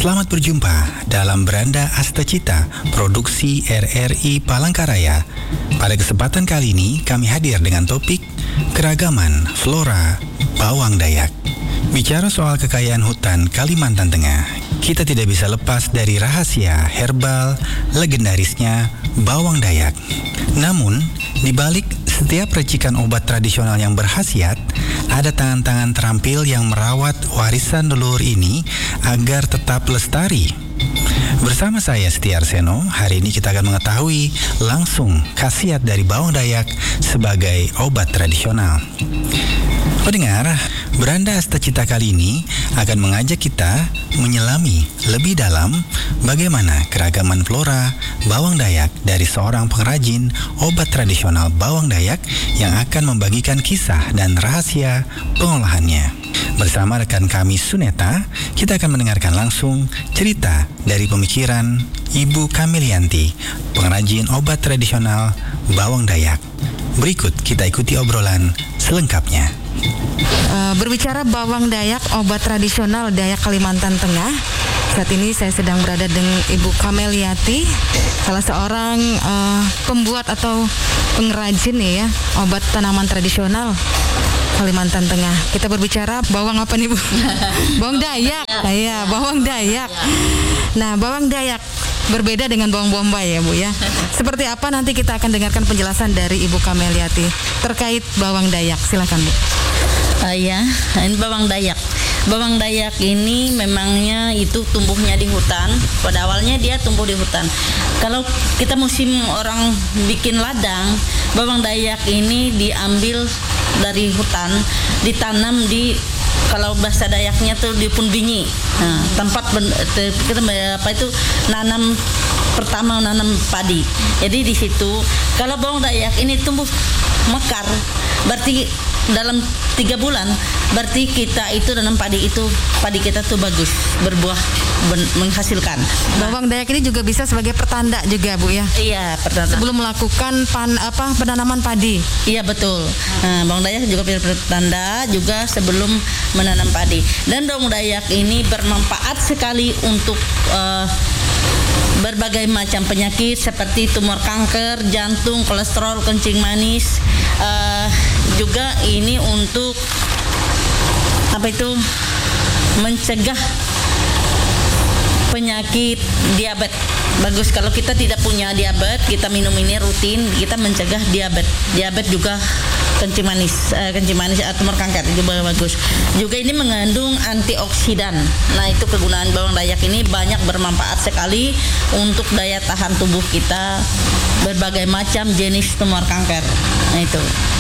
Selamat berjumpa dalam Beranda Astacita, produksi RRI Palangkaraya. Pada kesempatan kali ini kami hadir dengan topik keragaman flora bawang Dayak. Bicara soal kekayaan hutan Kalimantan Tengah, kita tidak bisa lepas dari rahasia herbal legendarisnya bawang Dayak. Namun, di balik setiap racikan obat tradisional yang berkhasiat, ada tangan-tangan terampil yang merawat warisan leluhur ini agar tetap lestari. Bersama saya Setia Arseno, hari ini kita akan mengetahui langsung khasiat dari bawang Dayak sebagai obat tradisional. Pendengar, Beranda Astacita kali ini akan mengajak kita menyelami lebih dalam bagaimana keragaman flora bawang Dayak dari seorang pengrajin obat tradisional bawang Dayak yang akan membagikan kisah dan rahasia pengolahannya. Bersama rekan kami Suneta, kita akan mendengarkan langsung cerita dari pemikiran Ibu Kamelianti, pengrajin obat tradisional bawang Dayak. Berikut kita ikuti obrolan selengkapnya. Berbicara bawang Dayak, obat tradisional Dayak Kalimantan Tengah. Saat ini saya sedang berada dengan Ibu Kamelianti, salah seorang pembuat atau pengrajin ya, obat tanaman tradisional Kalimantan Tengah. Kita berbicara bawang apa nih Bu? Bawang Dayak. Iya, bawang Dayak. Nah, bawang Dayak berbeda dengan bawang bombay ya Bu ya. Seperti apa nanti kita akan dengarkan penjelasan dari Ibu Kamelianti terkait bawang Dayak. Silakan Bu. Ya, ini bawang Dayak. Bawang Dayak ini memangnya itu tumbuhnya di hutan. Pada awalnya dia tumbuh di hutan. Kalau kita musim orang bikin ladang, bawang Dayak ini diambil dari hutan, ditanam di, kalau bahasa Dayaknya tuh di Punbinyi. Nah, tempat kita apa itu nanam padi. Jadi di situ kalau bawang Dayak ini tumbuh mekar, berarti dalam 3 bulan berarti kita itu nanam padi kita tuh bagus, berbuah, menghasilkan. Bawang Dayak ini juga bisa sebagai pertanda juga Bu ya. Iya, pertanda. Sebelum melakukan penanaman padi. Iya betul. Nah, bawang Dayak juga pertanda juga sebelum menanam padi. Dan bawang Dayak ini bermanfaat sekali untuk berbagai macam penyakit seperti tumor kanker, jantung, kolesterol, kencing manis. Juga ini untuk mencegah penyakit diabetes. Bagus kalau kita tidak punya diabetes, kita minum ini rutin, kita mencegah diabetes juga kencing manis atau tumor kanker juga bagus. Juga ini mengandung antioksidan. Nah, itu kegunaan bawang Dayak ini banyak bermanfaat sekali untuk daya tahan tubuh kita berbagai macam jenis tumor kanker. Nah, itu.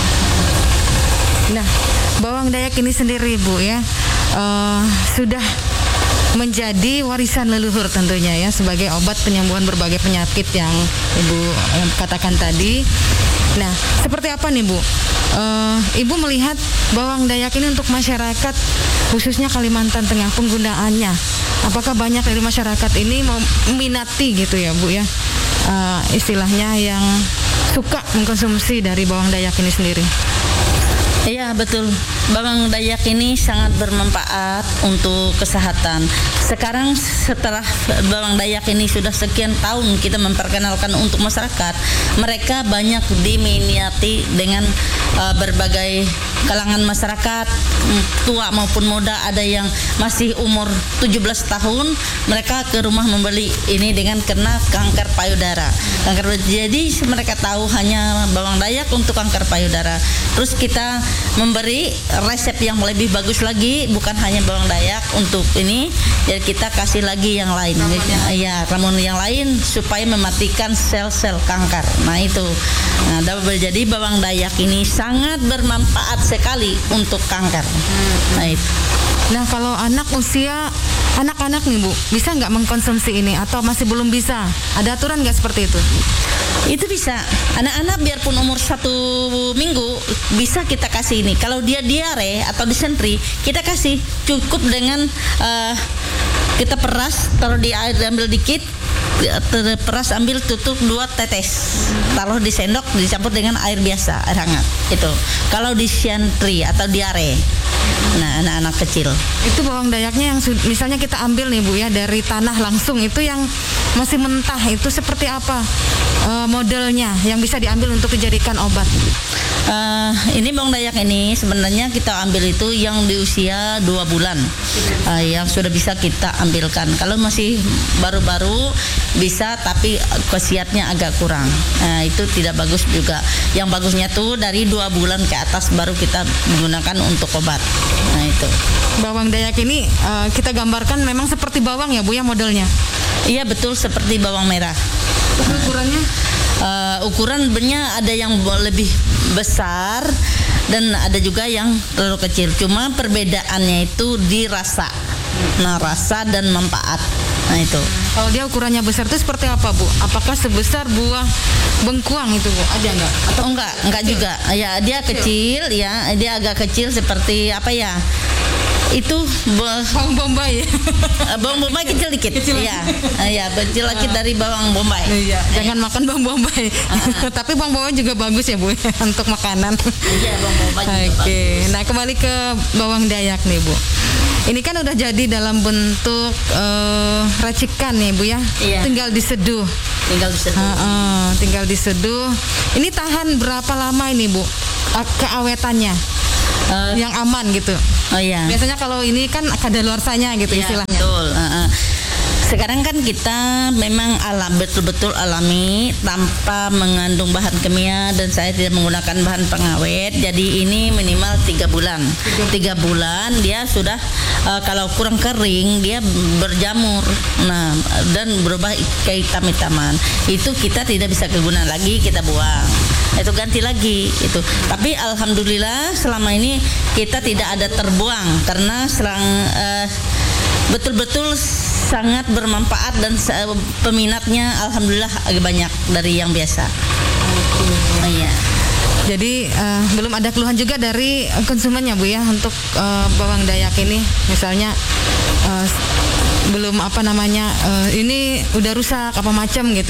Nah, bawang Dayak ini sendiri Bu ya, sudah menjadi warisan leluhur tentunya ya, sebagai obat penyembuhan berbagai penyakit yang Ibu katakan tadi. Nah, seperti apa nih Bu? Ibu melihat bawang Dayak ini untuk masyarakat khususnya Kalimantan Tengah penggunaannya. Apakah banyak dari masyarakat ini meminati gitu ya Bu ya, istilahnya yang suka mengkonsumsi dari bawang Dayak ini sendiri? Iya betul, bawang Dayak ini sangat bermanfaat untuk kesehatan. Sekarang setelah bawang Dayak ini sudah sekian tahun kita memperkenalkan untuk masyarakat, mereka banyak diminati dengan berbagai kalangan masyarakat, tua maupun muda. Ada yang masih umur 17 tahun, mereka ke rumah membeli ini dengan kena kanker payudara. Jadi mereka tahu hanya bawang Dayak untuk kanker payudara. Terus kita memberi resep yang lebih bagus lagi, bukan hanya bawang Dayak untuk ini, jadi kita kasih lagi yang lain. Ramuan yang lain supaya mematikan sel-sel kanker. Nah itu. Nah, jadi bawang Dayak ini sangat bermanfaat sekali untuk kanker. Nah itu. Nah, kalau anak-anak nih Bu, bisa nggak mengkonsumsi ini atau masih belum bisa? Ada aturan nggak seperti itu? Itu bisa. Anak-anak biarpun umur 1 minggu bisa kita kasih ini. Kalau dia diare atau disentri, kita kasih cukup dengan kita peras, taruh di air, ambil dikit, peras, ambil tutup 2 tetes, taruh di sendok, dicampur dengan air biasa, air hangat. Itu. Kalau disentri atau diare. Nah, anak-anak kecil. Itu bawang dayaknya yang misalnya kita ambil nih Bu ya dari tanah langsung, itu yang masih mentah itu seperti apa modelnya yang bisa diambil untuk dijadikan obat? Ini bawang dayak ini sebenarnya kita ambil itu yang di usia 2 bulan, yang sudah bisa kita ambilkan. Kalau masih baru-baru bisa, tapi khasiatnya agak kurang. Itu tidak bagus juga. Yang bagusnya tuh dari 2 bulan ke atas baru kita menggunakan untuk obat. Nah itu. Bawang dayak ini kita gambarkan memang seperti bawang ya Bu ya modelnya? Iya betul, seperti bawang merah. Ukurannya? Ukurannya ada yang lebih besar dan ada juga yang terlalu kecil. Cuma perbedaannya itu di rasa. Nah, rasa dan manfaat. Nah itu. Kalau dia ukurannya besar itu seperti apa Bu? Apakah sebesar buah bengkuang itu Bu? Ada nggak? Atau enggak juga. Ya dia kecil ya, dia agak kecil seperti apa ya? Itu bawang bombay ya. Bawang bombay kecil dikit. Iya. Ya, kecil dikit dari bawang bombay. Iya. Jangan makan bawang bombay. Tapi bawang bombay juga bagus ya Bu untuk makanan. Iya, bawang bombay juga bagus. Oke. Nah, kembali ke bawang dayak nih Bu. Ini kan udah jadi dalam bentuk racikan nih Bu ya. Iya. Tinggal diseduh. Tinggal diseduh. Ini tahan berapa lama ini Bu? Keawetannya? Yang aman gitu. Oh iya. Biasanya kalau ini kan kadaluarsanya gitu ya, istilahnya. Betul. Sekarang kan kita memang betul-betul alami tanpa mengandung bahan kimia dan saya tidak menggunakan bahan pengawet. Jadi ini minimal 3 bulan. 3 bulan dia sudah kalau kurang kering dia berjamur. Nah, dan berubah ke hitam-hitaman. Itu kita tidak bisa kegunaan lagi, kita buang. Itu ganti lagi itu. Tapi alhamdulillah selama ini kita tidak ada terbuang karena betul-betul sangat bermanfaat dan peminatnya alhamdulillah agak banyak dari yang biasa. Iya. Jadi belum ada keluhan juga dari konsumennya Bu ya untuk bawang dayak ini, misalnya belum ini udah rusak apa macam gitu.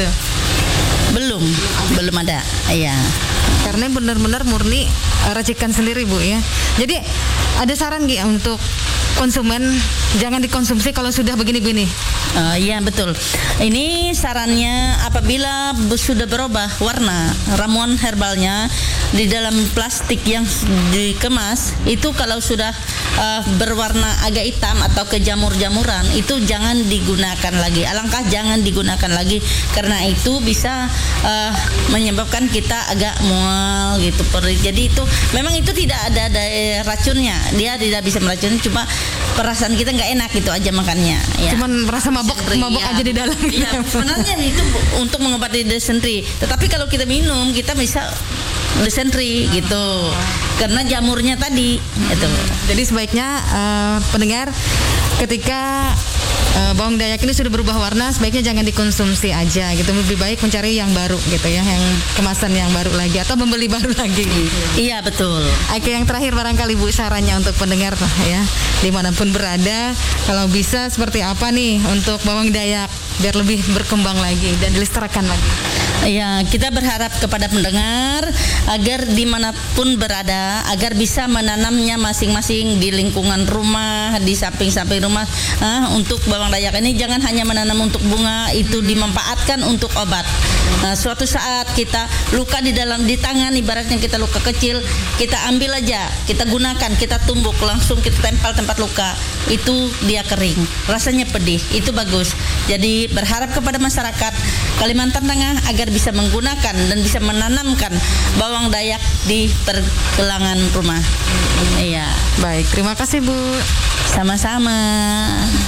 Belum ada. Iya. Karena benar-benar murni racikan sendiri Bu ya. Jadi ada saran nggak untuk konsumen jangan dikonsumsi kalau sudah begini-begini? Iya betul. Ini sarannya apabila sudah berubah warna ramuan herbalnya di dalam plastik yang dikemas itu kalau sudah berwarna agak hitam atau kejamur-jamuran itu jangan digunakan lagi. Alangkah jangan digunakan lagi karena itu bisa menyebabkan kita agak mual gitu perih. Jadi itu memang itu tidak ada racunnya. Dia tidak bisa meracuni, cuma perasaan kita nggak enak gitu aja makannya. Ya. Cuman merasa mabok ya. aja di dalam. Iya, sebenarnya itu untuk mengobati dysentery. Tetapi kalau kita minum kita bisa dysentery gitu karena jamurnya tadi itu. Jadi sebaiknya pendengar ketika bawang dayak ini sudah berubah warna sebaiknya jangan dikonsumsi aja gitu, lebih baik mencari yang baru gitu ya, yang kemasan yang baru lagi atau membeli baru lagi. Iya betul. Oke, yang terakhir barangkali Bu sarannya untuk pendengar ya dimanapun berada, kalau bisa seperti apa nih untuk bawang dayak biar lebih berkembang lagi dan dilestarikan lagi. Ya, kita berharap kepada pendengar agar dimanapun berada, agar bisa menanamnya masing-masing di lingkungan rumah, di samping-samping rumah. Untuk bawang dayak ini jangan hanya menanam untuk bunga, itu dimanfaatkan untuk obat. Suatu saat kita luka di tangan, ibaratnya kita luka kecil, kita ambil aja, kita gunakan, kita tumbuk, langsung kita tempel tempat luka, itu dia kering, rasanya pedih, itu bagus. Jadi berharap kepada masyarakat Kalimantan Tengah agar bisa menggunakan dan bisa menanamkan bawang dayak di pergelangan rumah. Iya. Baik, terima kasih Bu. Sama-sama.